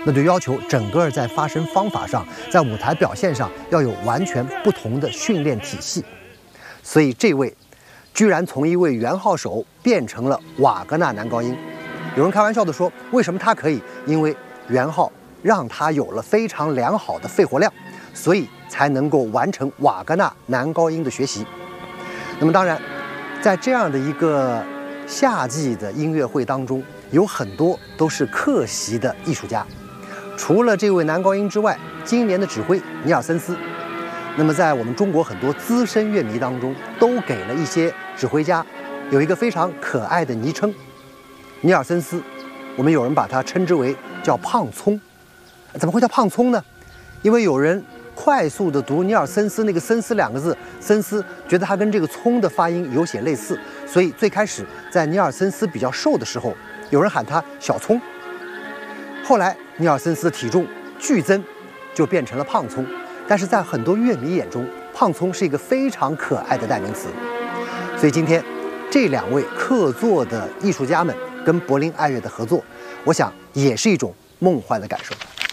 那就要求整个在发声方法上，在舞台表现上要有完全不同的训练体系。所以这位居然从一位圆号手变成了瓦格纳男高音。有人开玩笑地说，为什么他可以？因为圆号让他有了非常良好的肺活量，所以才能够完成瓦格纳男高音的学习。那么当然，在这样的一个夏季的音乐会当中，有很多都是客席的艺术家。除了这位男高音之外，今年的指挥尼尔森斯，那么在我们中国很多资深乐迷当中，都给了一些指挥家有一个非常可爱的昵称。尼尔森斯，我们有人把它称之为叫胖葱。怎么会叫胖葱呢？因为有人快速地读尼尔森斯那个森斯两个字，森斯觉得它跟这个葱的发音有些类似，所以最开始在尼尔森斯比较瘦的时候，有人喊他小葱。后来尼尔森斯的体重剧增，就变成了胖葱。但是在很多乐迷眼中，胖葱是一个非常可爱的代名词。所以今天这两位客座的艺术家们跟柏林爱乐的合作，我想也是一种梦幻的感受。